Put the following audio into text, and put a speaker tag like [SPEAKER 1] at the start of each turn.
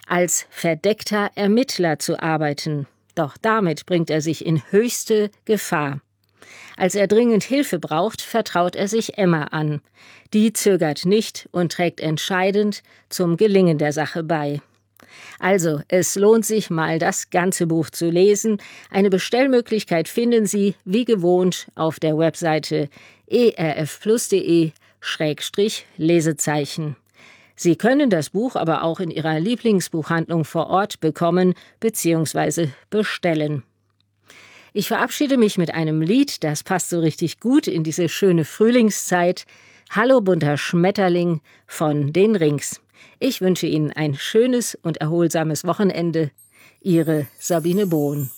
[SPEAKER 1] als verdeckter Ermittler zu arbeiten. Doch damit bringt er sich in höchste Gefahr. Als er dringend Hilfe braucht, vertraut er sich Emma an. Die zögert nicht und trägt entscheidend zum Gelingen der Sache bei. Also, es lohnt sich mal, das ganze Buch zu lesen. Eine Bestellmöglichkeit finden Sie, wie gewohnt, auf der Webseite erfplus.de/Lesezeichen. Sie können das Buch aber auch in Ihrer Lieblingsbuchhandlung vor Ort bekommen bzw. bestellen. Ich verabschiede mich mit einem Lied, das passt so richtig gut in diese schöne Frühlingszeit. Hallo bunter Schmetterling von den Rings. Ich wünsche Ihnen ein schönes und erholsames Wochenende. Ihre Sabine Bohn.